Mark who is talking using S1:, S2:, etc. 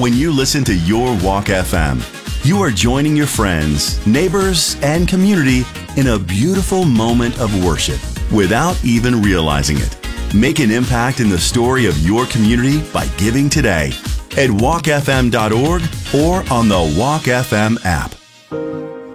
S1: When you listen to Your Walk FM, you are joining your friends, neighbors, and community in a beautiful moment of worship without even realizing it. Make an impact in the story of your community by giving today at walkfm.org or on the Walk FM app.